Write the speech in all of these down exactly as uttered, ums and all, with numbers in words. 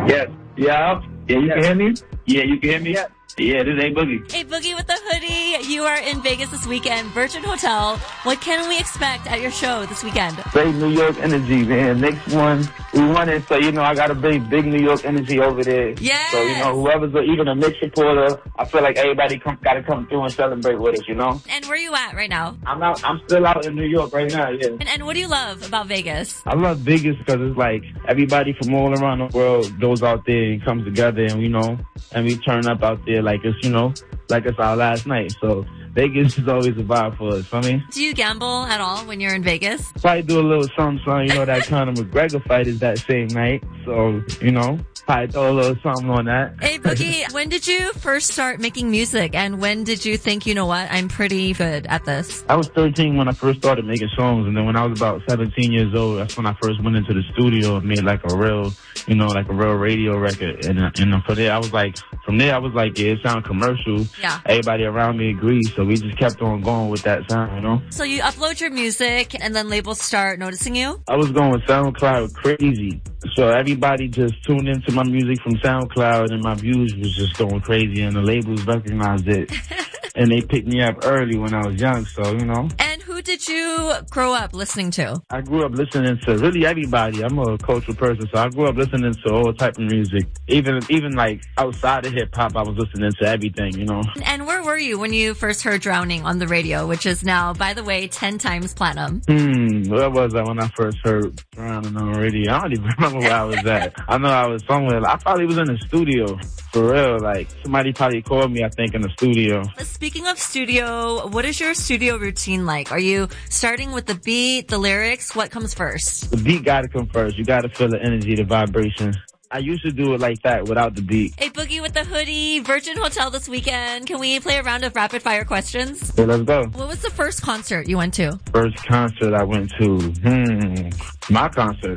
Yes. Yeah. Yeah, you Yes. can hear me? Yeah, you can hear me? Yeah. Yeah, this is A Boogie. Hey, Boogie with the Hoodie. You are in Vegas this weekend, Virgin Hotel. What can we expect at your show this weekend? Big New York energy, man. Next one, we won it, so, you know, I got to bring big New York energy over there. Yes. So, you know, whoever's a, even a Knicks supporter, I feel like everybody come, got to come through and celebrate with us, you know? And where are you at right now? I'm out, I'm still out in New York right now, yeah. And, and what do you love about Vegas? I love Vegas because it's like everybody from all around the world goes out there and comes together and, you know, and we turn up out there like it's, you know, like it's our last night. So Vegas is always a vibe for us. I mean, Do you gamble at all when you're in Vegas? probably do a little something, something. You know, that Conor McGregor fight is that same night. So, you know, probably throw a little something on that. Hey, Boogie, when did you first start making music? And when did you think, you know what, I'm pretty good at this? I was thirteen when I first started making songs, and then when I was about seventeen years old, that's when I first went into the studio and made like a real, you know, like a real radio record. And, uh, and from there, I was like, from there, I was like, yeah, it sounded commercial. Yeah. Everybody around me agreed, so we just kept on going with that sound, you know? So you upload your music and then labels start noticing you? I was going with SoundCloud crazy. So everybody just tuned into my music from SoundCloud, and my views was just going crazy, and the labels recognized it. And they picked me up early when I was young, so, you know. And who did you grow up listening to? I grew up listening to really everybody. I'm a cultural person, so I grew up listening to all type of music. Even even like outside of hip hop, I was listening to everything, you know. And where were you when you first heard Drowning on the radio, which is now, by the way, ten times platinum? Hmm, where was I when I first heard Drowning on the radio? I don't even remember where I was at. I know I was somewhere. I probably was in the studio, for real. Like, somebody probably called me, I think, in the studio. Speaking of studio, what is your studio routine like? Are you starting with the beat, the lyrics? What comes first? The beat gotta come first. You gotta feel the energy, the vibration. I used to do it like that without the beat. Hey, Boogie with the Hoodie, Virgin Hotel this weekend. Can we play a round of rapid fire questions? So let's go. What was the first concert you went to? First concert I went to, hmm, my concert.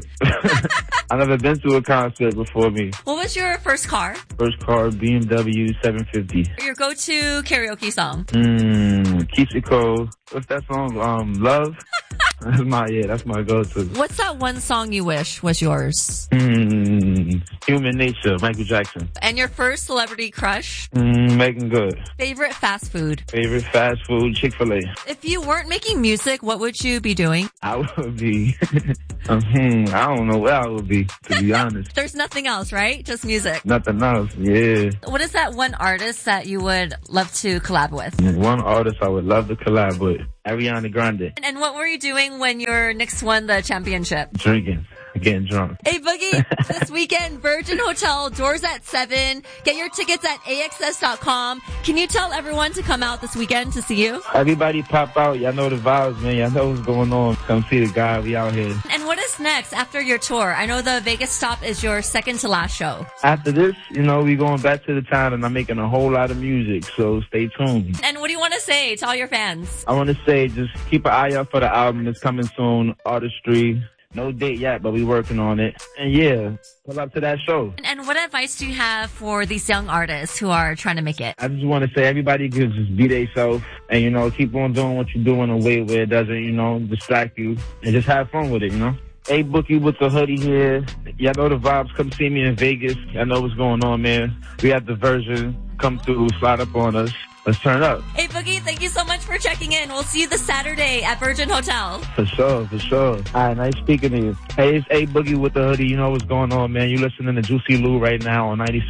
I've never been to a concert before me. What was your first car? First car, B M W seven fifty. Your go-to karaoke song? Hmm, Keisha Cole. What's that song? Um, Love? That's my, yeah, that's my go-to. What's that one song you wish was yours? Hmm, Human Nature, Michael Jackson. And your first celebrity crush? Hmm, Making Good. Favorite fast food? Favorite fast food, Chick-fil-A. If you weren't making music, what would you be doing? I would be, um, hmm, I don't know where I would be, to be honest. There's nothing else, right? Just music. Nothing else, yeah. What is that one artist that you would love to collab with? One artist I would love to collab with, Ariana Grande. And, and what were you doing when your Knicks won the championship? Drinking. Getting drunk. Hey, Boogie, this weekend, Virgin Hotel, doors at seven. Get your tickets at A X S dot com. Can you tell everyone to come out this weekend to see you? Everybody pop out. Y'all know the vibes, man. Y'all know what's going on. Come see the guy. We out here. And what is next after your tour? I know the Vegas stop is your second to last show. After this, you know, we going back to the town, and I'm making a whole lot of music, so stay tuned. And what do you want to say to all your fans? I want to say just keep an eye out for the album. It's coming soon. Artistry. No date yet, but we working on it. And yeah, pull up to that show. And, and what advice do you have for these young artists who are trying to make it? I just want to say everybody can just be themselves and, you know, keep on doing what you're doing in a way where it doesn't, you know, distract you, and just have fun with it, you know? Hey, Boogie with the Hoodie here. Y'all know the vibes. Come see me in Vegas. Y'all know what's going on, man. We have the Version. Come through, slide up on us. Let's turn up. Hey, Boogie, thank you so much for checking in. We'll see you this Saturday at Virgin Hotel. For sure, for sure. All right, nice speaking to you. Hey, it's A Boogie with the Hoodie. You know what's going on, man. You listening to Juicy Lou right now on ninety-six.